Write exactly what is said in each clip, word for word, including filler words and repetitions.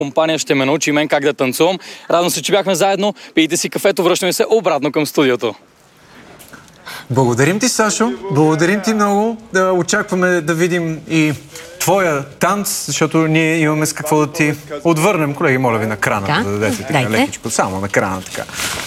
компания ще ме научи мен как да танцувам. Радвам се, че бяхме заедно. Пийте си кафето, връщаме се обратно към студиото. Благодарим ти, Сашо. Благодарим ти много. Да очакваме да видим и твоя танц, защото ние имаме с какво да ти отвърнем. Колеги, моля ви на крана да, да дадете така лекичко. Само на крана така.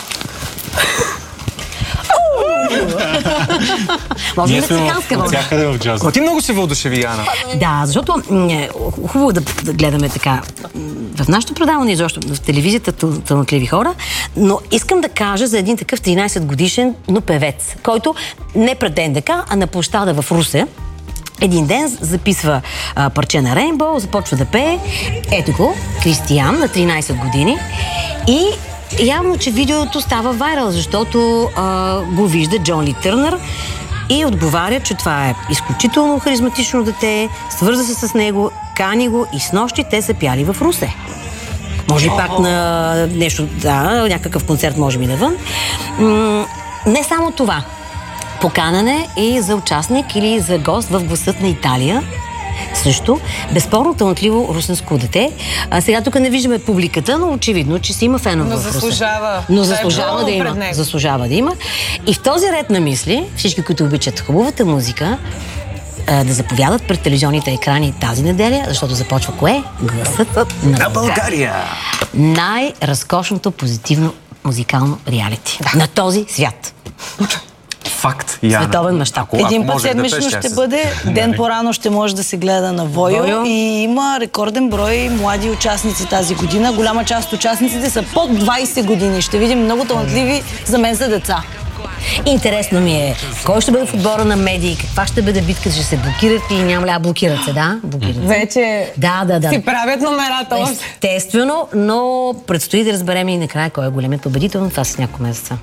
Може мексиканска вълна. А ти много се въодушеви, Ана. Да, защото е хубаво да, да гледаме така в нашото предаване, изобщо в телевизията талантливи хора, но искам да кажа за един такъв тринайсет годишен, но певец, който не пред ДНДК, а на площада в Русе. Един ден записва а, парче на Рейнбоу, започва да пее. Ето го, Кристиян на тринайсет години. И явно, че видеото става вайрал, защото а, го вижда Джон Ли Търнър и отговаря, че това е изключително харизматично дете, свърза се с него, кани го и снощи те са пяли в Русе. Може и пак на нещо, да, някакъв концерт може би навън. М- не само това. Поканане и за участник или за гост в Гласът на Италия. Също безспорно талантливо русенско дете. А сега тук не виждаме публиката, но очевидно, че си има фенове в Русе. Заслужава. Но заслужава да има. Заслужава да има. И в този ред на мисли, всички, които обичат хубавата музика, да заповядат пред телевизионните екрани тази неделя, защото започва кое? Гласът на, на България. Най-разкошното позитивно музикално реалити да. На този свят. Факт, Яна. Световен мащаб. Един път седмично ще бъде, ден по-рано ще може да се гледа на Войо, Войо и има рекорден брой млади участници тази година. Голяма част от участниците са под двайсет години. Ще видим много талантливи за мен за деца. Интересно ми е, кой ще бъде в отбора на медии, каква ще бъде битката, ще се блокират или няма ли? А, блокират се, да? Блокират се. Вече да, да, да. си правят номерата. Естествено, но предстои да разберем и накрая кой е големият победител, това с няколко месеца.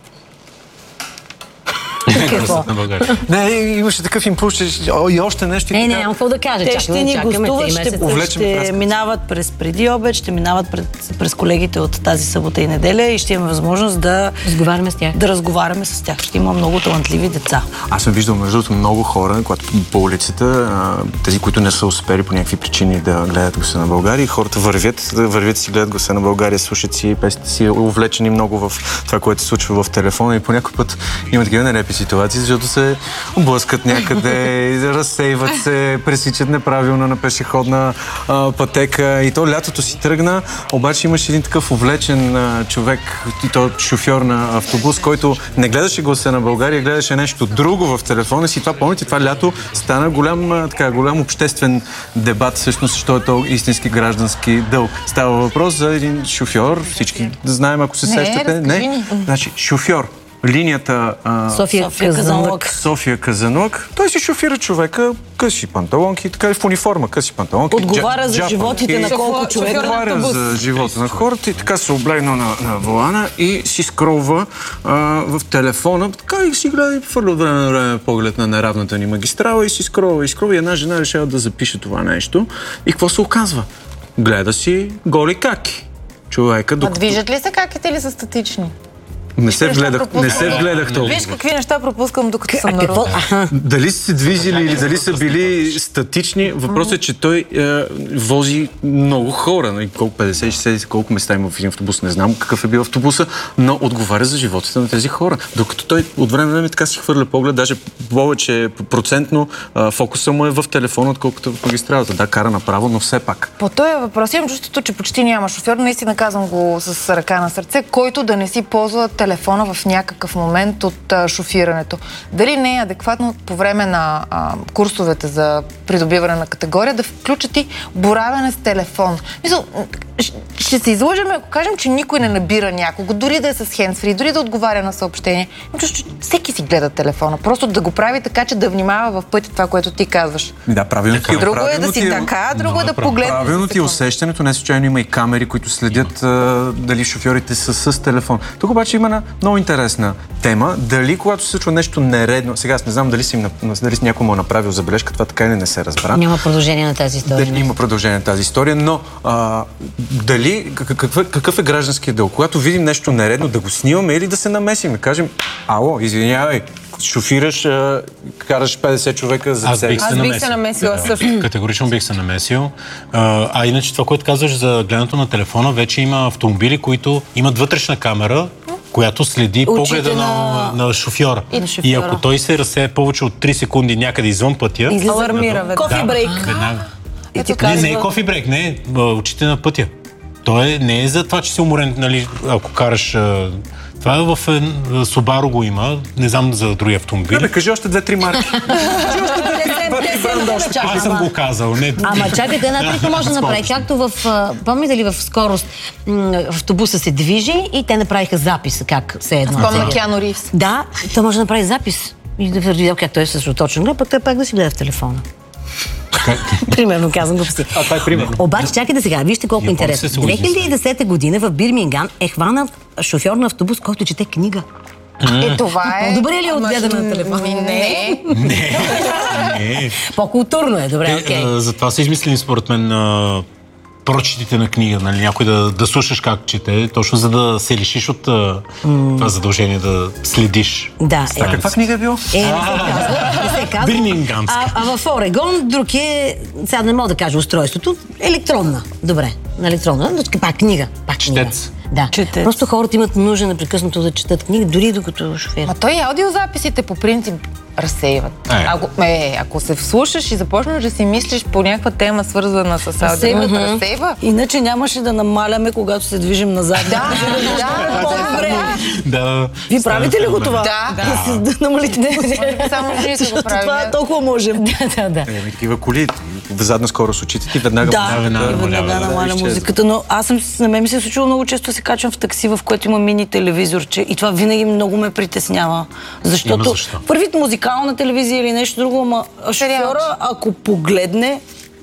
Не, имаше такъв импулс, че и още нещо. Не, не, нямам какво да кажа. Те ще ни гостуват, ще, ще минават през преди обед, ще минават пред, през колегите от тази събота и неделя и ще имаме възможност да разговаряме с тях. Да разговаряме с тях. Ще има много талантливи деца. Аз съм виждал между другото много хора, когато по улицата, тези, които не са успели по някакви причини да гледат Гласа на България, хората вървят, вървят си, гледат Гласа на България, слушат си песните си, увлечени много в това, което се случва в телефона и по някой път има такива нелепи ситуации, защото се облъскат някъде, разсейват се, пресичат неправилно на пешеходна а, пътека. И то лятото си тръгна, обаче имаше един такъв увлечен а, човек, и то шофьор на автобус, който не гледаше Гласа на България, гледаше нещо друго в телефона си. Това, помните, това лято стана голям, а, така, голям обществен дебат, всъщност, защото е то истински граждански дълг. Става въпрос за един шофьор, всички да знаем, ако се не, сещате. Не, значи шофьор. Линията а... София, София Казанлък. София Казанлък. Той си шофира човека, къси панталонки, така и в униформа, къси панталонки. Отговаря Джа, за джапанки, животите на колко човека. Отговаря за живота на хората и така се облегна на, на волана и си скролва а, в телефона, така и си гледа и фърля от време на време поглед на неравната ни магистрала и си скролва и скролва и една жена решава да запише това нещо. И какво се оказва? Гледа си голи каки. Човека, докато... А движат ли се каките или са статични? Не се вгледах, не се вгледах толкова. Виж какви неща пропускам, докато съм на рода. Дали са се движили или дали са били статични, въпросът е, че той е, вози много хора. Нали, колко петдесет шейсет, колко места има в един автобус, не знам какъв е бил автобуса, но отговаря за животите на тези хора. Докато той от време на време така си хвърля поглед, даже повече процентно а, фокуса му е в телефона, отколкото в магистралата. Да, кара направо, но все пак. По този въпрос имам чувството, че почти няма шофьор, наистина казвам го с ръка на сърце, който да не си ползва телефона в някакъв момент от а, шофирането. Дали не е адекватно по време на а, курсовете за придобиване на категория да включат и боравене с телефон. Мисъл, ще се излъжем, ако кажем, че никой не набира някого, дори да е с хендсфри, дори да отговаря на съобщение. Всеки си гледа телефона. Просто да го прави така, че да внимава в пътя това, което ти казваш. Да, правилно. Друго е да си така, друго е да погледне. Правилно ти е усещането. Не случайно има и камери, които следят а, дали шофьорите са с телефон. Тук обаче има една много интересна тема. Дали когато се случва нещо нередно, сега аз не знам дали си, дали си някой му е направил забележка, това така или не се разбра. Няма продължение на тази история. Дали има продължение на тази история, но а, дали, какъв, какъв е гражданският дълг? Когато видим нещо нередно, да го снимаме или да се намесим, да кажем, ало, извинявай, шофираш, а, караш петдесет човека за Аз себе бих си. се Аз бих намесил. се намесила също. Категорично бих се намесил. А, а иначе това, което казваш за гледането на телефона, вече има автомобили, които имат вътрешна камера, която следи Очите погледа на, на- на шофьора. И на шофьора. И ако той се разсее повече от три секунди някъде извън пътя... Излиза Алармира веднага. кофи брейк. Веднага. И ти Не, казва... не е кофи брейк, не е а, очите на пътя. Той е, не е за това, че си уморен, нали, ако караш... А, това е в е, Subaru го има, не знам за други автомобили. Бе, кажи още две-три марки. Аз съм го казал, не... Ама чакайте, една трика може да направи. Както в, а, помните ли, в скорост м, автобуса се движи и те направиха запис, как се едно. Помня Киану Ривз. Да, той може да направи запис и да види как той е съсредоточен, а пък той пак да си гледа в телефона. Примерно, казвам глупости. А, това е пример. Обаче, чакайте сега, вижте колко Японците интересно. се лъжи. две хиляди и десета година в Бирмингам е хванат шофьор на автобус, който чете книга. Е, това е... По-добре ли е от Ама, гледане на телефона? ми, Не. Не. По-културно е, добре, окей. Е, а, затова са измислени, според мен, а, прочетите на книга, нали, някой да, да слушаш как чете, точно за да се лишиш от а, това задължение да следиш. Да, е. страницата. Каква книга е бил? Е, не се казва. Не се казва. Бирмингамска. А, а в Орегон друг е, сега не мога да кажа устройството, електронна. Добре, на електронна, но пак книга. Пак книга. Четец. Да. Четец. Просто хората имат нужда непрекъснато да четат книги, дори докато шофират. Ма той и аудиозаписите по принцип разсейват. Е. Ако, е, ако се вслушаш и започнеш да си мислиш по някаква тема, свързана с аудио, Разсейват. разсейва. Иначе нямаше да намаляме, когато се движим назад. Да, да, По-добре. Да. Вие правите ли го това? Да. Да, си- да намалите би само жените го Защото правим. това толкова можем. Да, да, да. Е, такива коли, в задна скорост очите ти веднага... Да, Да, веднага и намалява, веднага да, намаля изчезва. музиката, но аз съм, на мен ми се е случило много често да се качвам в такси, в което има мини телевизорче и това винаги много ме притеснява. Защото Има защо. първит музикална телевизия или нещо друго, ама шофьора, ако погледне,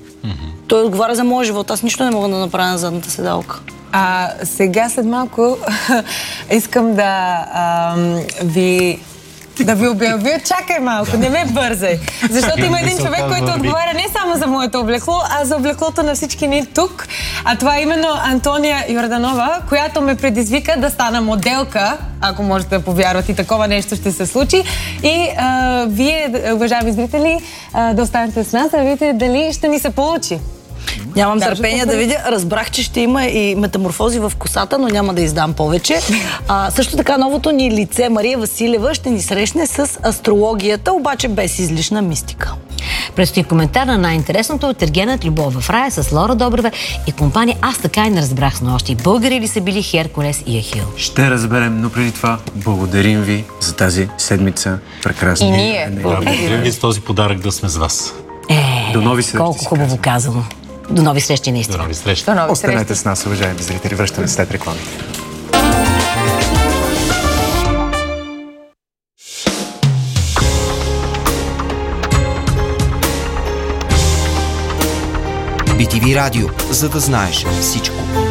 той отговаря за моя живот. Аз нищо не мога да направя на задната седалка. А сега след малко искам да ам, ви да ви обявя, чакай малко, не ме бързай. Защото има един човек, който отговаря не само за моето облекло, а за облеклото на всички ни тук. А това е именно Антония Йорданова, която ме предизвика да стана моделка, ако можете да повярвате, и такова нещо ще се случи. И а, вие, уважаеми зрители, а, да останете с нас, да видите дали ще ни се получи. Нямам Даже търпение да видя. Разбрах, че ще има и метаморфози в косата, но няма да издам повече. А, също така новото ни лице Мария Василева ще ни срещне с астрологията, обаче без излишна мистика. Предстои коментар на най-интересното от Ергенът Любов в рая с Лора Добрева и компания. Аз така и не разбрах с нощи. Българи ли са били Херкулес и Ахил? Ще разберем, но преди това благодарим ви за тази седмица. Прекрасни. И ние. енергии. Благодаря ви за този подарък да сме с вас. Е, До нови срещи, колко си хубаво казано. До нови срещи, До наистина. нови срещи. До нови Останете срещи. с нас, уважаеми зрители. Връщаме се след рекламите. би ти ви Радио, за да знаеш всичко.